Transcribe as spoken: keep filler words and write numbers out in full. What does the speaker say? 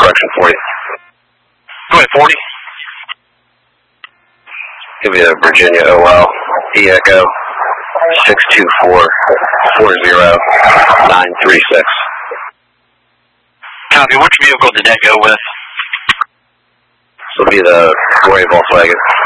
correction, forty. Go ahead, forty. Give you a Virginia O L, E Echo, six two four, four zero, nine three six. Copy. Which vehicle did that go with? This will be the gray Volkswagen.